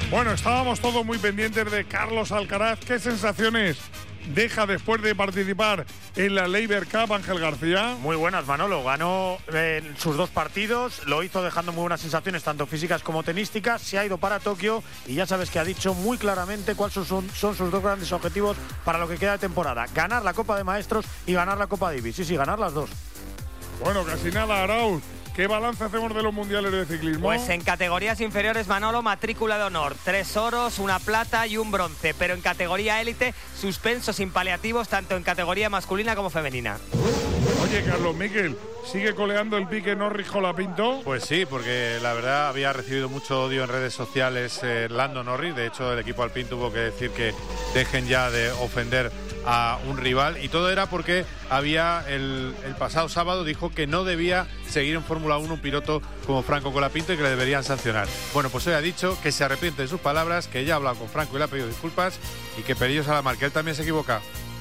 Bueno, estábamos todos muy pendientes de Carlos Alcaraz. ¿Qué sensaciones deja después de participar en la Laver Cup, Ángel García? Muy buenas, Manolo. Ganó sus 2 partidos, lo hizo dejando muy buenas sensaciones, tanto físicas como tenísticas. Se ha ido para Tokio y ya sabes que ha dicho muy claramente cuáles son sus 2 grandes objetivos para lo que queda de temporada. Ganar la Copa de Maestros y ganar la Copa Davis. Sí, ganar las 2. Bueno, casi nada, Arauz. ¿Qué balance hacemos de los mundiales de ciclismo? Pues en categorías inferiores, Manolo, matrícula de honor. 3 oros, 1 plata y 1 bronce. Pero en categoría élite, suspenso sin paliativos, tanto en categoría masculina como femenina. Oye, Carlos Miquel, ¿sigue coleando el pique Norris-Colapinto? Pues sí, porque la verdad había recibido mucho odio en redes sociales Lando Norris. De hecho, el equipo Alpine tuvo que decir que dejen ya de ofender a un rival, y todo era porque había el pasado sábado dijo que no debía seguir en Fórmula 1 un piloto como Franco Colapinto y que le deberían sancionar. Bueno, pues hoy ha dicho que se arrepiente de sus palabras, que ya ha hablado con Franco y le ha pedido disculpas y que Perillos a la mar, que él también se equivoca.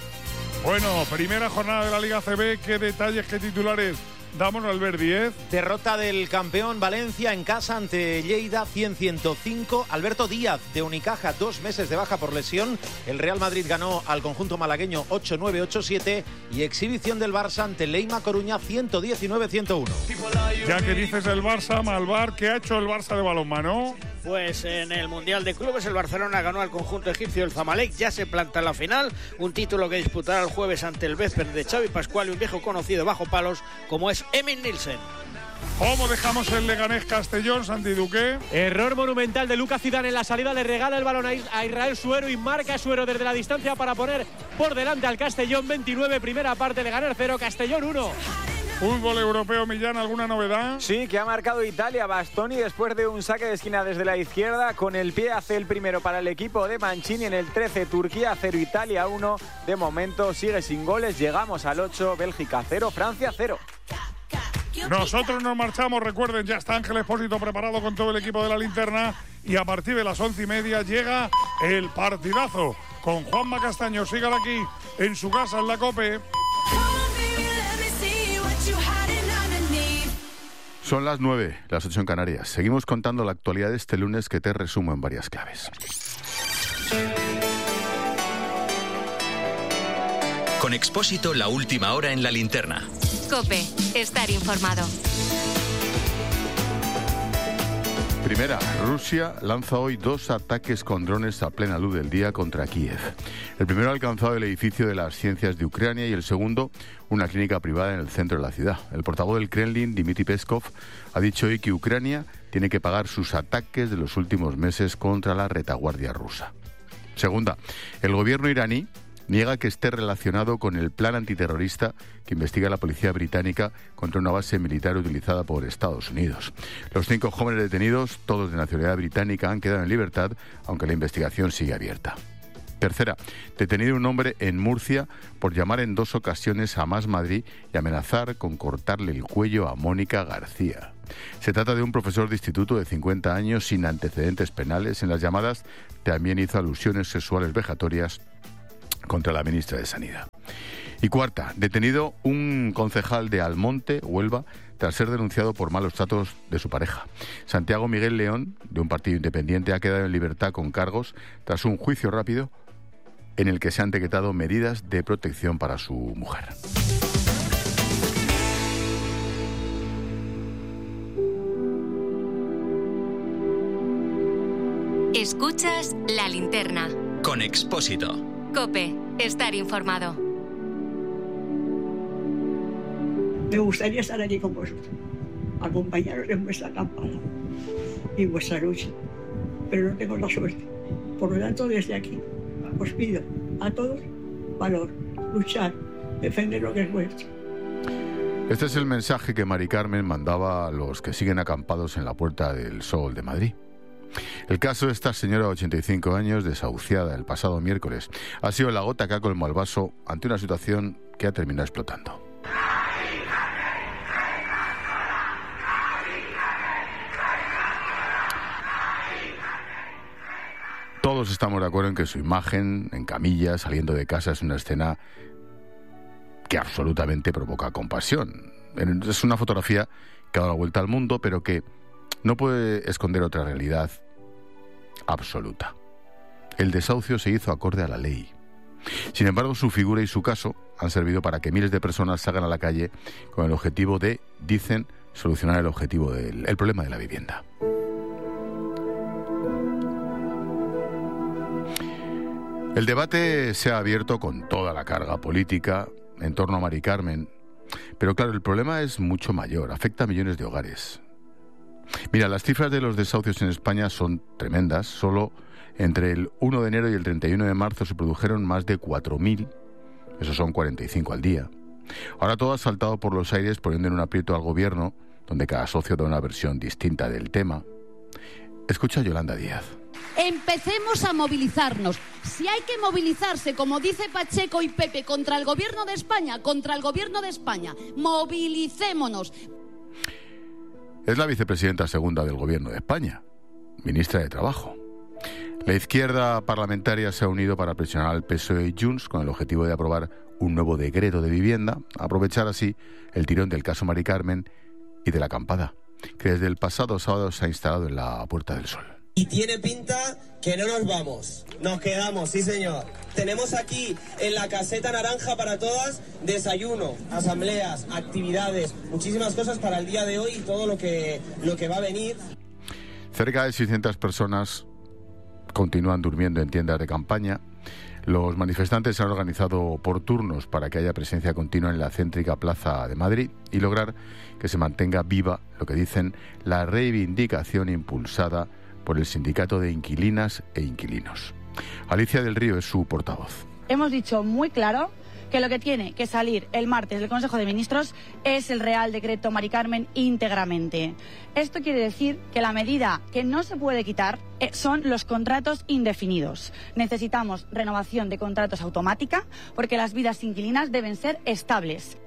Bueno, primera jornada de la Liga CB, ¿qué detalles, qué titulares damos al Ver 10? Derrota del campeón Valencia en casa ante Lleida 100-105. Alberto Díaz de Unicaja, 2 meses de baja por lesión. El Real Madrid ganó al conjunto malagueño 8-9, 8-7. Y exhibición del Barça ante Leima Coruña 119-101. Ya que dices el Barça, Malvar, ¿qué ha hecho el Barça de balonmano? Pues en el Mundial de Clubes el Barcelona ganó al conjunto egipcio el Zamalek, ya se planta en la final, un título que disputará el jueves ante el Bezper de Xavi Pascual y un viejo conocido bajo palos como es Emil Nielsen. ¿Cómo dejamos el Leganés Castellón, Santi Duque? Error monumental de Lucas Zidane en la salida, le regala el balón a Israel Suero y marca Suero desde la distancia para poner por delante al Castellón. 29, primera parte, Leganés 0, Castellón 1. Fútbol europeo, Millán, ¿alguna novedad? Sí, que ha marcado Italia. Bastoni, después de un saque de esquina desde la izquierda, con el pie hace el primero para el equipo de Mancini. En el 13, Turquía 0, Italia 1. De momento sigue sin goles. Llegamos al 8, Bélgica 0, Francia 0. Nosotros nos marchamos, recuerden, ya está Ángel Expósito preparado con todo el equipo de la linterna y a partir de las 11:30 llega el partidazo con Juanma Castaño. Sígala aquí en su casa, en la COPE. Son las 9, las 8 en Canarias. Seguimos contando la actualidad de este lunes que te resumo en varias claves. Con Expósito, la última hora en la linterna. COPE, estar informado. Primera, Rusia lanza hoy 2 ataques con drones a plena luz del día contra Kiev. El primero ha alcanzado el edificio de las ciencias de Ucrania y el segundo, una clínica privada en el centro de la ciudad. El portavoz del Kremlin, Dmitry Peskov, ha dicho hoy que Ucrania tiene que pagar sus ataques de los últimos meses contra la retaguardia rusa. Segunda, el gobierno iraní niega que esté relacionado con el plan antiterrorista que investiga la policía británica contra una base militar utilizada por Estados Unidos. Los 5 jóvenes detenidos, todos de nacionalidad británica, han quedado en libertad, aunque la investigación sigue abierta. Tercera, detenido un hombre en Murcia por llamar en 2 ocasiones a Más Madrid y amenazar con cortarle el cuello a Mónica García. Se trata de un profesor de instituto de 50 años sin antecedentes penales. En las llamadas también hizo alusiones sexuales vejatorias contra la ministra de Sanidad. Y cuarta, detenido un concejal de Almonte, Huelva, tras ser denunciado por malos tratos de su pareja. Santiago Miguel León, de un partido independiente, ha quedado en libertad con cargos tras un juicio rápido en el que se han decretado medidas de protección para su mujer. Escuchas la linterna. Con Expósito. COPE, estar informado. Me gustaría estar aquí con vosotros, acompañaros en vuestra acampada y en vuestra lucha, pero no tengo la suerte. Por lo tanto, desde aquí os pido a todos valor, luchar, defender lo que es vuestro. Este es el mensaje que Mari Carmen mandaba a los que siguen acampados en la Puerta del Sol de Madrid. El caso de esta señora de 85 años, desahuciada el pasado miércoles, ha sido la gota que ha colmado el vaso ante una situación que ha terminado explotando. Todos estamos de acuerdo en que su imagen, en camilla, saliendo de casa, es una escena que absolutamente provoca compasión. Es una fotografía que ha dado la vuelta al mundo, pero que no puede esconder otra realidad absoluta. El desahucio se hizo acorde a la ley. Sin embargo, su figura y su caso han servido para que miles de personas salgan a la calle con el objetivo de, dicen, solucionar el problema de la vivienda. El debate se ha abierto con toda la carga política en torno a Mari Carmen, pero claro, el problema es mucho mayor, afecta a millones de hogares. Mira, las cifras de los desahucios en España son tremendas. Solo entre el 1 de enero y el 31 de marzo se produjeron más de 4.000, esos son 45 al día. Ahora todo ha saltado por los aires, poniendo en un aprieto al gobierno, donde cada socio da una versión distinta del tema. Escucha a Yolanda Díaz. Empecemos a movilizarnos. Si hay que movilizarse, como dice Pacheco y Pepe, contra el gobierno de España, movilicémonos. Es la vicepresidenta segunda del gobierno de España, ministra de Trabajo. La izquierda parlamentaria se ha unido para presionar al PSOE y Junts con el objetivo de aprobar un nuevo decreto de vivienda, aprovechar así el tirón del caso Mari Carmen y de la acampada, que desde el pasado sábado se ha instalado en la Puerta del Sol. Y tiene pinta que no nos vamos, nos quedamos, sí señor. Tenemos aquí en la caseta naranja para todas desayuno, asambleas, actividades, muchísimas cosas para el día de hoy y todo lo que va a venir. Cerca de 600 personas continúan durmiendo en tiendas de campaña. Los manifestantes se han organizado por turnos para que haya presencia continua en la céntrica Plaza de Madrid y lograr que se mantenga viva, lo que dicen, la reivindicación impulsada por el Sindicato de Inquilinas e Inquilinos. Alicia del Río es su portavoz. Hemos dicho muy claro que lo que tiene que salir el martes del Consejo de Ministros es el Real Decreto Mari Carmen íntegramente. Esto quiere decir que la medida que no se puede quitar son los contratos indefinidos. Necesitamos renovación de contratos automática porque las vidas inquilinas deben ser estables.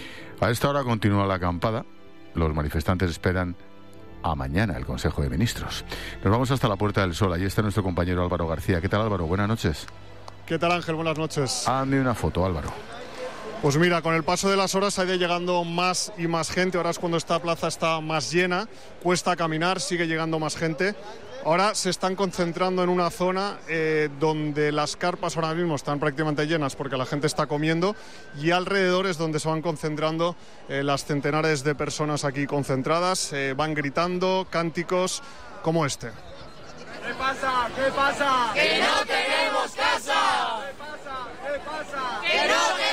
A esta hora continúa la acampada. Los manifestantes esperan a mañana el Consejo de Ministros. Nos vamos hasta la Puerta del Sol. Allí está nuestro compañero Álvaro García. ¿Qué tal, Álvaro? Buenas noches. ¿Qué tal, Ángel? Buenas noches. Hazme una foto, Álvaro. Pues mira, con el paso de las horas ha ido llegando más y más gente. Ahora es cuando esta plaza está más llena. Cuesta caminar, sigue llegando más gente. Ahora se están concentrando en una zona donde las carpas ahora mismo están prácticamente llenas porque la gente está comiendo, y alrededor es donde se van concentrando las centenares de personas aquí concentradas. Van gritando cánticos como este. ¿Qué pasa? ¿Qué pasa? ¡Que no tenemos casa! ¿Qué pasa? ¿Qué pasa? ¡Que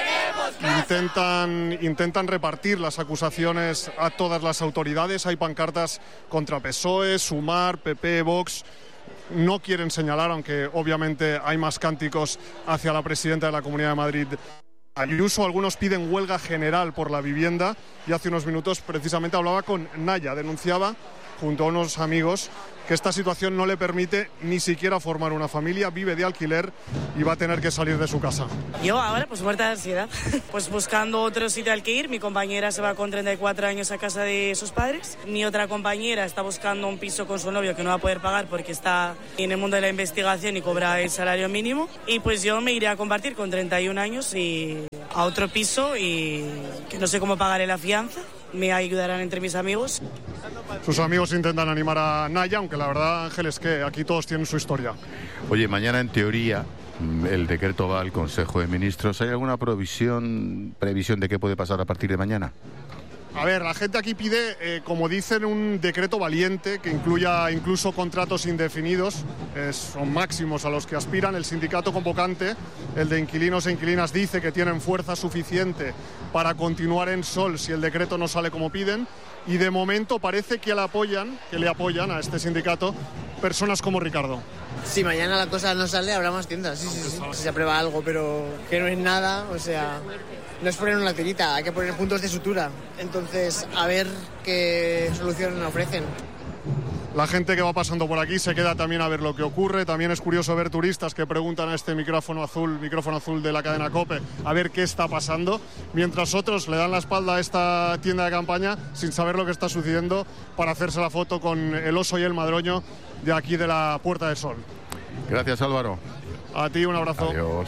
no tenemos casa! Intentan repartir las acusaciones a todas las autoridades. Hay pancartas contra PSOE, Sumar, PP, Vox. No quieren señalar, aunque obviamente hay más cánticos hacia la presidenta de la Comunidad de Madrid, Ayuso. Algunos piden huelga general por la vivienda, y hace unos minutos precisamente hablaba con Naya. Denunciaba junto a unos amigos que esta situación no le permite ni siquiera formar una familia, vive de alquiler y va a tener que salir de su casa. Yo ahora pues muerta de ansiedad, pues buscando otro sitio al que ir. Mi compañera se va con 34 años a casa de sus padres, mi otra compañera está buscando un piso con su novio que no va a poder pagar porque está en el mundo de la investigación y cobra el salario mínimo, y pues yo me iré a compartir con 31 años y a otro piso, y que no sé cómo pagaré la fianza. Me ayudarán entre mis amigos. Sus amigos intentan animar a Naya, aunque la verdad, Ángel, es que aquí todos tienen su historia. Oye, mañana en teoría el decreto va al Consejo de Ministros. ¿Hay alguna previsión de qué puede pasar a partir de mañana? A ver, la gente aquí pide, como dicen, un decreto valiente que incluya incluso contratos indefinidos. Son máximos a los que aspiran. El sindicato convocante, el de inquilinos e inquilinas, dice que tienen fuerza suficiente para continuar en sol si el decreto no sale como piden. Y de momento parece que le apoyan a este sindicato personas como Ricardo. Si mañana la cosa no sale, habrá más tiendas. Sí. Si se aprueba algo, pero que no es nada, o sea, no es poner una tirita, hay que poner puntos de sutura. Entonces, a ver qué solución ofrecen. La gente que va pasando por aquí se queda también a ver lo que ocurre. También es curioso ver turistas que preguntan a este micrófono azul de la cadena COPE, a ver qué está pasando, mientras otros le dan la espalda a esta tienda de campaña sin saber lo que está sucediendo para hacerse la foto con el oso y el madroño de aquí de la Puerta del Sol. Gracias, Álvaro. A ti, un abrazo. Adiós.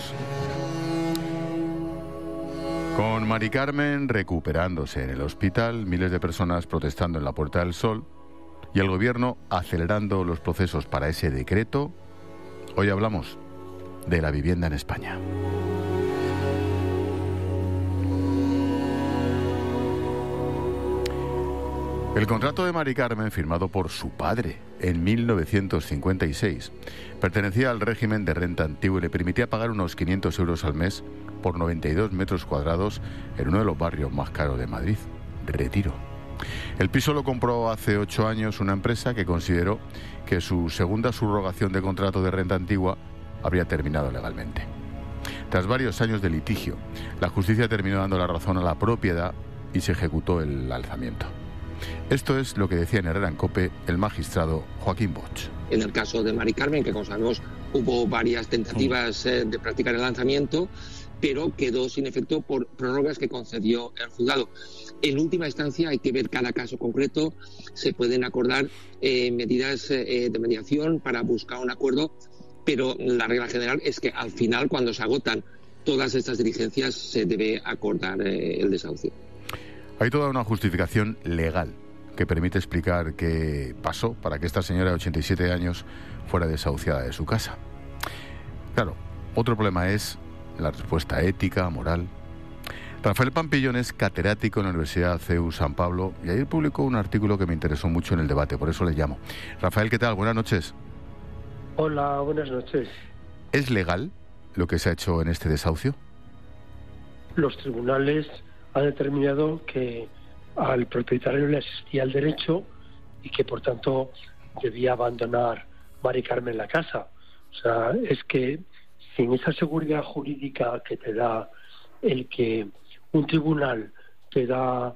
Con Mari Carmen recuperándose en el hospital, miles de personas protestando en la Puerta del Sol. y el Gobierno acelerando los procesos para ese decreto. Hoy hablamos de la vivienda en España. El contrato de Mari Carmen, firmado por su padre en 1956, pertenecía al régimen de renta antiguo y le permitía pagar unos 500 euros al mes por 92 metros cuadrados en uno de los barrios más caros de Madrid, Retiro. El piso lo compró hace 8 años una empresa que consideró que su segunda subrogación de contrato de renta antigua habría terminado legalmente. Tras varios años de litigio, la justicia terminó dando la razón a la propiedad y se ejecutó el alzamiento. Esto es lo que decía en Herrera en COPE el magistrado Joaquín Bosch. En el caso de Mari Carmen, que como sabemos hubo varias tentativas de practicar el lanzamiento, pero quedó sin efecto por prórrogas que concedió el juzgado. En última instancia hay que ver cada caso concreto, se pueden acordar medidas de mediación para buscar un acuerdo, pero la regla general es que al final, cuando se agotan todas estas diligencias, se debe acordar el desahucio. Hay toda una justificación legal que permite explicar qué pasó para que esta señora de 87 años fuera desahuciada de su casa. Claro, otro problema es la respuesta ética, moral. Rafael Pampillón es catedrático en la Universidad CEU San Pablo y ayer publicó un artículo que me interesó mucho en el debate, por eso le llamo. Rafael, ¿qué tal? Buenas noches. Hola, buenas noches. ¿Es legal lo que se ha hecho en este desahucio? Los tribunales han determinado que al propietario le asistía el derecho y que por tanto debía abandonar Mari Carmen la casa. O sea, es que sin esa seguridad jurídica que te da el que un tribunal te da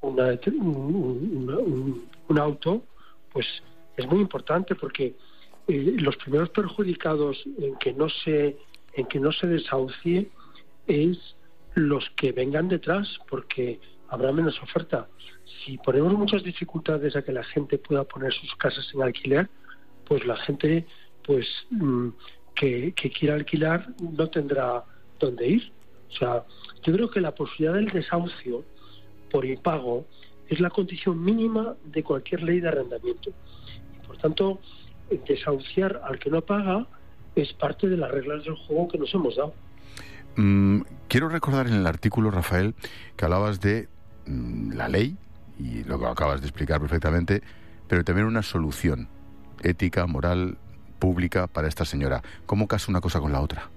un auto, pues es muy importante, porque los primeros perjudicados en que no se desahucie es los que vengan detrás, porque habrá menos oferta. Si ponemos muchas dificultades a que la gente pueda poner sus casas en alquiler, pues la gente que quiera alquilar no tendrá dónde ir. O sea, yo creo que la posibilidad del desahucio por impago es la condición mínima de cualquier ley de arrendamiento. Y por tanto, desahuciar al que no paga es parte de las reglas del juego que nos hemos dado. Quiero recordar en el artículo, Rafael, que hablabas de la ley, y lo que acabas de explicar perfectamente, pero también una solución ética, moral, pública para esta señora. ¿Cómo casa una cosa con la otra?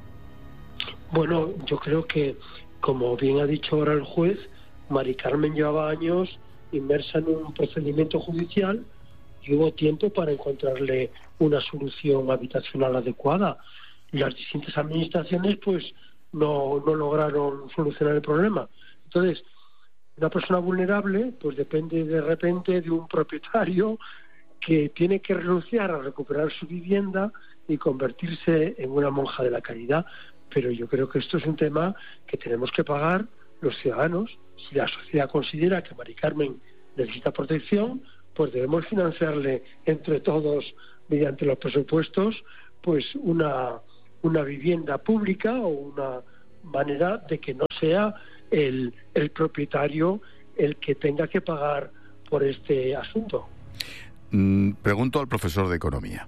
Bueno, yo creo que, como bien ha dicho ahora el juez, Mari Carmen llevaba años inmersa en un procedimiento judicial y hubo tiempo para encontrarle una solución habitacional adecuada. Las distintas administraciones pues no lograron solucionar el problema. Entonces, una persona vulnerable pues depende de repente de un propietario que tiene que renunciar a recuperar su vivienda y convertirse en una monja de la caridad. Pero yo creo que esto es un tema que tenemos que pagar los ciudadanos. Si la sociedad considera que Mari Carmen necesita protección, pues debemos financiarle entre todos, mediante los presupuestos, pues una vivienda pública o una manera de que no sea el propietario el que tenga que pagar por este asunto. Pregunto al profesor de Economía.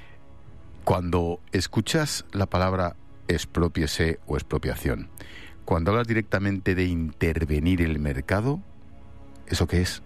Cuando escuchas la palabra exprópiese o expropiación, cuando hablas directamente de intervenir el mercado, ¿eso qué es?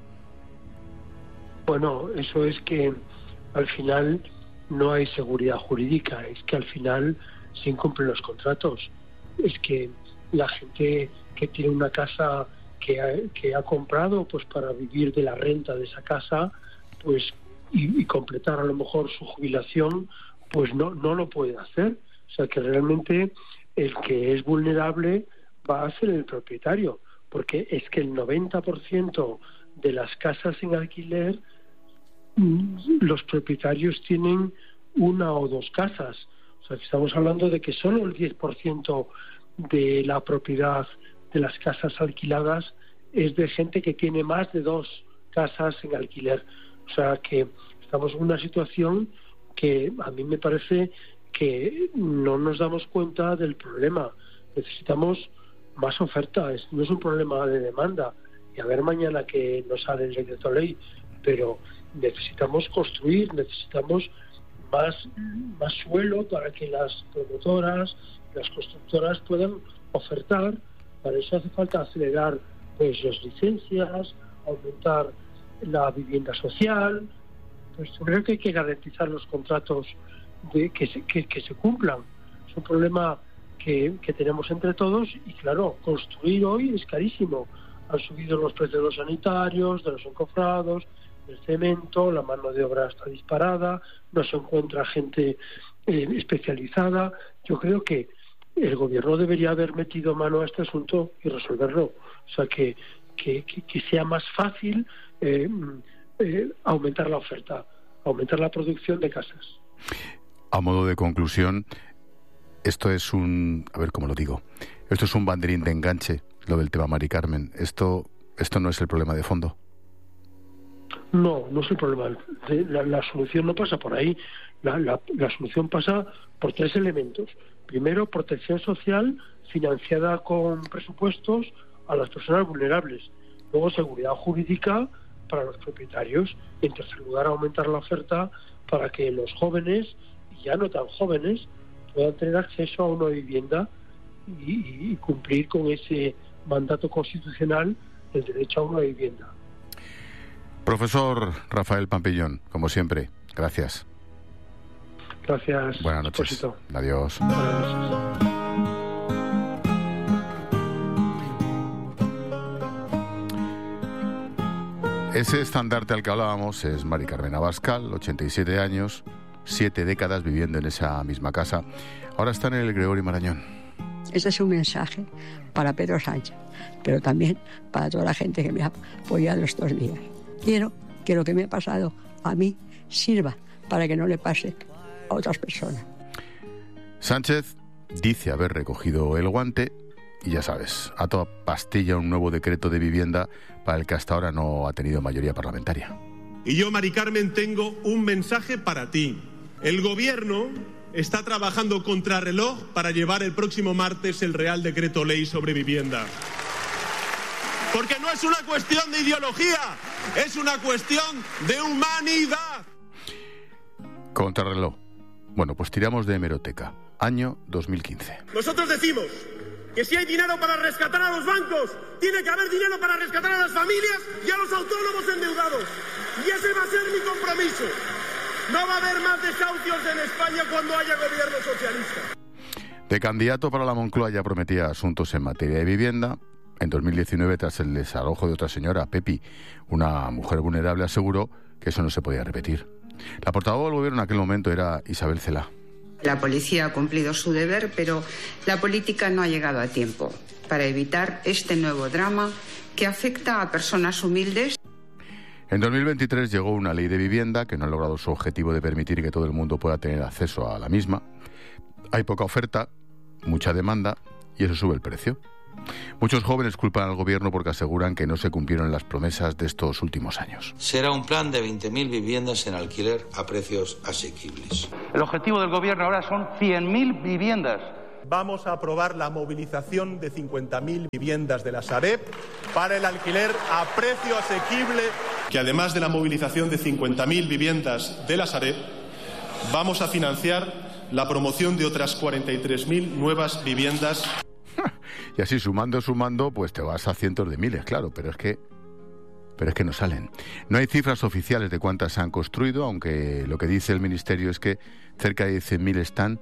Bueno, eso es que al final no hay seguridad jurídica, es que al final se incumplen los contratos, es que la gente que tiene una casa que ha comprado pues para vivir de la renta de esa casa, pues y completar a lo mejor su jubilación, pues no lo puede hacer. O sea que realmente el que es vulnerable va a ser el propietario, porque es que el 90% de las casas en alquiler, los propietarios tienen una o dos casas. O sea que estamos hablando de que solo el 10% de la propiedad de las casas alquiladas es de gente que tiene más de 2 casas en alquiler. O sea que estamos en una situación que a mí me parece que no nos damos cuenta del problema. Necesitamos más oferta, no es un problema de demanda. Y a ver mañana que nos sale el decreto ley, pero necesitamos construir, necesitamos más suelo para que las promotoras, las constructoras puedan ofertar. Para eso hace falta acelerar pues las licencias, aumentar la vivienda social. Pues yo creo que hay que garantizar los contratos que se cumplan. Es un problema que tenemos entre todos y claro, construir hoy es carísimo. Han subido los precios de los sanitarios, de los encofrados, del cemento, la mano de obra está disparada, no se encuentra gente especializada. Yo creo que el gobierno debería haber metido mano a este asunto y resolverlo. O sea, que sea más fácil aumentar la oferta, aumentar la producción de casas. A modo de conclusión, esto es a ver cómo lo digo, esto es un banderín de enganche, lo del tema Mari Carmen. Esto no es el problema de fondo. No es el problema. La solución no pasa por ahí. La solución pasa por 3 elementos. Primero, protección social financiada con presupuestos a las personas vulnerables. Luego, seguridad jurídica para los propietarios. Y en tercer lugar, aumentar la oferta para que los jóvenes, y ya no tan jóvenes, puedan tener acceso a una vivienda y cumplir con ese mandato constitucional del derecho a una vivienda. Profesor Rafael Pampillón, como siempre, gracias. Gracias. Buenas noches. Expósito. Adiós. Buenas noches. Ese estandarte al que hablábamos es Mari Carmen Abascal, 87 años, 7 décadas viviendo en esa misma casa. Ahora está en el Gregorio Marañón. Ese es un mensaje para Pedro Sánchez, pero también para toda la gente que me ha apoyado estos días. Quiero que lo que me ha pasado a mí sirva para que no le pase a otras personas. Sánchez dice haber recogido el guante y ya sabes, a toda pastilla un nuevo decreto de vivienda para el que hasta ahora no ha tenido mayoría parlamentaria. Y yo, Mari Carmen, tengo un mensaje para ti. El Gobierno está trabajando contrarreloj para llevar el próximo martes el Real Decreto Ley sobre vivienda. Porque no es una cuestión de ideología, es una cuestión de humanidad. Contrarreloj. Bueno, pues tiramos de hemeroteca. Año 2015. Nosotros decimos que si hay dinero para rescatar a los bancos, tiene que haber dinero para rescatar a las familias y a los autónomos endeudados. Y ese va a ser mi compromiso. No va a haber más desahucios en España cuando haya gobierno socialista. De candidato para la Moncloa ya prometía asuntos en materia de vivienda. En 2019, tras el desalojo de otra señora, Pepi, una mujer vulnerable, aseguró que eso no se podía repetir. La portavoz del gobierno en aquel momento era Isabel Celaá. La policía ha cumplido su deber, pero la política no ha llegado a tiempo para evitar este nuevo drama que afecta a personas humildes. En 2023 llegó una ley de vivienda que no ha logrado su objetivo de permitir que todo el mundo pueda tener acceso a la misma. Hay poca oferta, mucha demanda y eso sube el precio. Muchos jóvenes culpan al gobierno porque aseguran que no se cumplieron las promesas de estos últimos años. Será un plan de 20.000 viviendas en alquiler a precios asequibles. El objetivo del gobierno ahora son 100.000 viviendas. Vamos a aprobar la movilización de 50.000 viviendas de la Sareb para el alquiler a precio asequible, que además de la movilización de 50.000 viviendas de la Sareb, vamos a financiar la promoción de otras 43.000 nuevas viviendas. Y así sumando, pues te vas a cientos de miles, claro, pero es que no salen. No hay cifras oficiales de cuántas se han construido, aunque lo que dice el Ministerio es que cerca de 100.000 están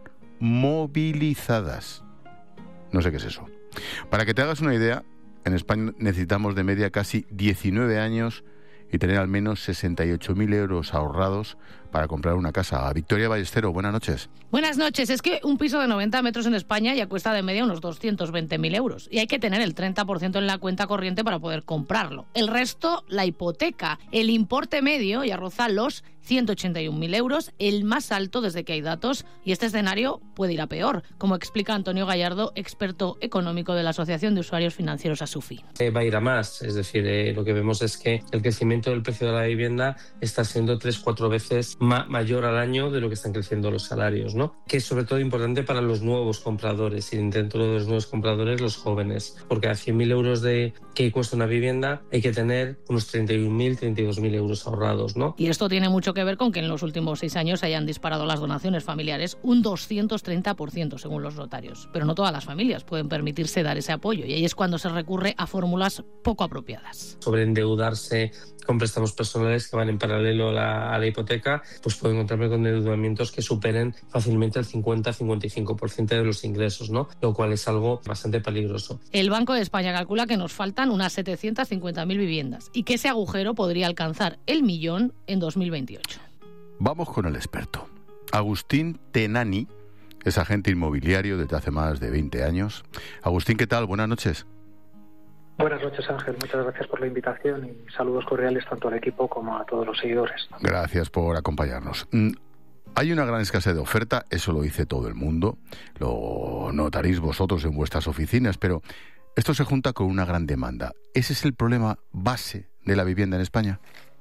movilizadas. No sé qué es eso. Para que te hagas una idea, en España necesitamos de media casi 19 años y tener al menos 68.000 euros ahorrados para comprar una casa. Victoria Ballestero, buenas noches. Buenas noches. Es que un piso de 90 metros en España ya cuesta de media unos 220.000 euros. Y hay que tener el 30% en la cuenta corriente para poder comprarlo. El resto, la hipoteca. El importe medio ya roza los 181.000 euros, el más alto desde que hay datos. Y este escenario puede ir a peor, como explica Antonio Gallardo, experto económico de la Asociación de Usuarios Financieros ASUFI. Va a ir a más. Es decir, lo que vemos es que el crecimiento del precio de la vivienda está siendo 3-4 veces mayor al año de lo que están creciendo los salarios, ¿no? Que es sobre todo importante para los nuevos compradores y dentro de los nuevos compradores los jóvenes, porque a 100.000 euros que cuesta una vivienda hay que tener unos 31.000, 32.000 euros ahorrados, ¿no? Y esto tiene mucho que ver con que en los últimos 6 años se hayan disparado las donaciones familiares un 230% según los notarios. Pero no todas las familias pueden permitirse dar ese apoyo y ahí es cuando se recurre a fórmulas poco apropiadas. Sobreendeudarse con préstamos personales que van en paralelo a la hipoteca, pues puedo encontrarme con endeudamientos que superen fácilmente el 50-55% de los ingresos, ¿no? Lo cual es algo bastante peligroso. El Banco de España calcula que nos faltan unas 750.000 viviendas y que ese agujero podría alcanzar el 1.000.000 en 2028. Vamos con el experto. Agustín Tenani es agente inmobiliario desde hace más de 20 años. Agustín, ¿qué tal? Buenas noches. Buenas noches, Ángel. Muchas gracias por la invitación y saludos cordiales tanto al equipo como a todos los seguidores. Gracias por acompañarnos. Hay una gran escasez de oferta, eso lo dice todo el mundo, lo notaréis vosotros en vuestras oficinas, pero esto se junta con una gran demanda. ¿Ese es el problema base de la vivienda en España?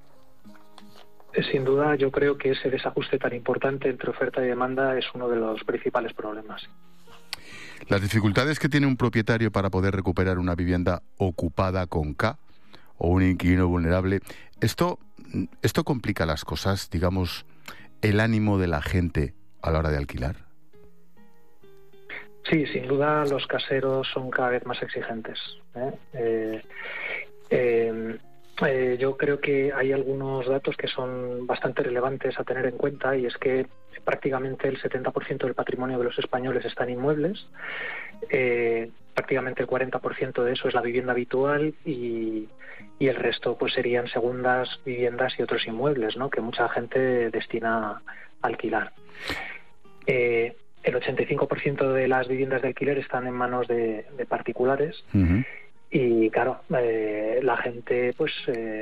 Sin duda, yo creo que ese desajuste tan importante entre oferta y demanda es uno de los principales problemas. Las dificultades que tiene un propietario para poder recuperar una vivienda ocupada con K o un inquilino vulnerable, esto complica las cosas, digamos, el ánimo de la gente a la hora de alquilar. Sí, sin duda los caseros son cada vez más exigentes. Yo creo que hay algunos datos que son bastante relevantes a tener en cuenta y es que prácticamente el 70% del patrimonio de los españoles está en inmuebles, prácticamente el 40% de eso es la vivienda habitual y el resto pues serían segundas viviendas y otros inmuebles, ¿no? Que mucha gente destina a alquilar. El 85% de las viviendas de alquiler están en manos de particulares. Uh-huh. Y claro, la gente, pues,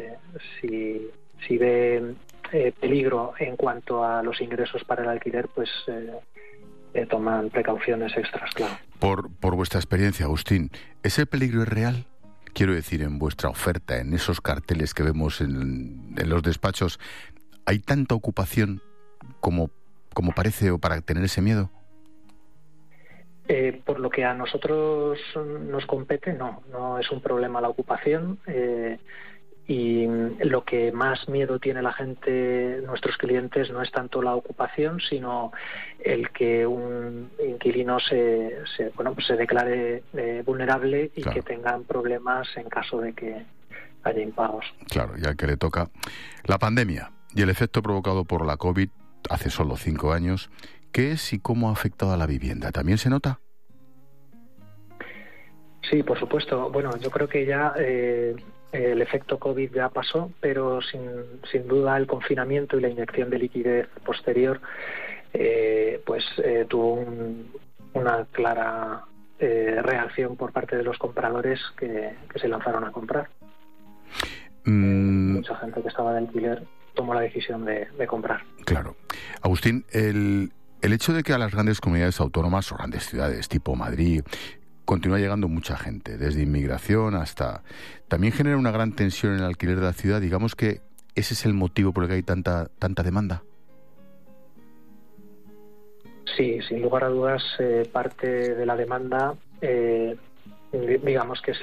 si ve peligro en cuanto a los ingresos para el alquiler, pues toman precauciones extras, claro. Por vuestra experiencia, Agustín, ¿ese peligro es real? Quiero decir, en vuestra oferta, en esos carteles que vemos en los despachos, ¿hay tanta ocupación como parece o para tener ese miedo? Por lo que a nosotros nos compete, no es un problema la ocupación y lo que más miedo tiene la gente, nuestros clientes, no es tanto la ocupación, sino el que un inquilino se declare vulnerable y claro, que tengan problemas en caso de que haya impagos. Claro, y al que le toca la pandemia y el efecto provocado por la COVID hace solo 5 años. ¿Qué es y cómo ha afectado a la vivienda? ¿También se nota? Sí, por supuesto. Bueno, yo creo que ya el efecto COVID ya pasó, pero sin duda el confinamiento y la inyección de liquidez posterior tuvo una clara reacción por parte de los compradores que se lanzaron a comprar. Mucha gente que estaba de alquiler tomó la decisión de comprar. Claro. Agustín, el hecho de que a las grandes comunidades autónomas o grandes ciudades tipo Madrid continúa llegando mucha gente, desde inmigración hasta... también genera una gran tensión en el alquiler de la ciudad. Digamos que ese es el motivo por el que hay tanta demanda. Sí, sin lugar a dudas, parte de la demanda, digamos que